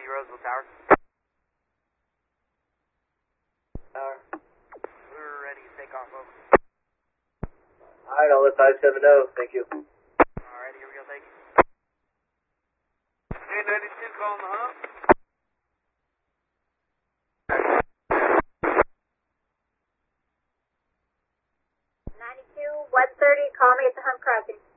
Roseville Tower. Tower. We're ready to take off, over. Alright, I'll let 570, thank you. Alright, here we go, thank you. J92 calling the hump. 92, 130, call me at the hump crossing.